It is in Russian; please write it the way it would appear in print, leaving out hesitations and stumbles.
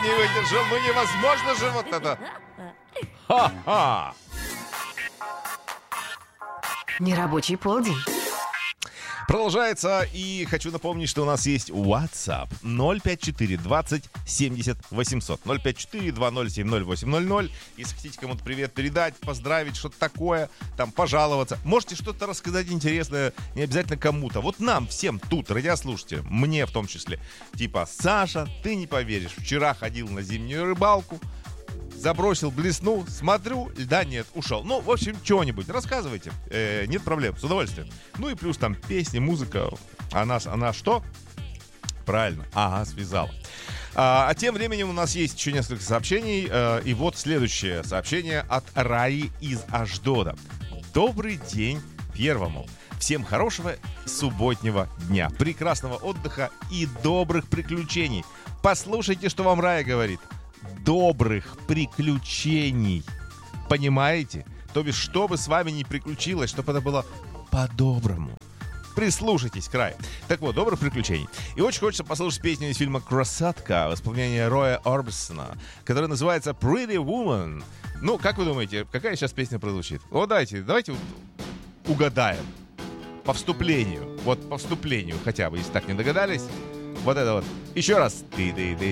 не выдержал. Ну невозможно же вот это. Ха-ха. Нерабочий полдень. Продолжается, и хочу напомнить, что у нас есть WhatsApp 054 20 70 800 054 207 0800. Если хотите кому-то привет передать, поздравить, что-то такое, там, пожаловаться. Можете что-то рассказать интересное, не обязательно кому-то. Вот нам всем тут, радиослушателям, мне в том числе. Типа, Саша, ты не поверишь, вчера ходил на зимнюю рыбалку, забросил блесну, смотрю, льда нет, ушел. Ну, в общем, чего-нибудь рассказывайте. Нет проблем, с удовольствием. Ну и плюс там песни, музыка. Она что? Правильно. Ага, связала. А тем временем у нас есть еще несколько сообщений. И вот следующее сообщение от Раи из Аждода. Добрый день первому. Всем хорошего субботнего дня, прекрасного отдыха и добрых приключений. Послушайте, что вам Рая говорит. Добрых приключений. Понимаете? То бишь, что бы с вами ни приключилось, чтобы это было по-доброму. Прислушайтесь к Рае. Так вот, добрых приключений. И очень хочется послушать песню из фильма «Красотка» в исполнении Роя Орбисона, которая называется «Pretty Woman». Ну, как вы думаете, какая сейчас песня прозвучит? О, давайте угадаем. По вступлению. Вот по вступлению хотя бы, если так не догадались. Вот это вот. Еще раз.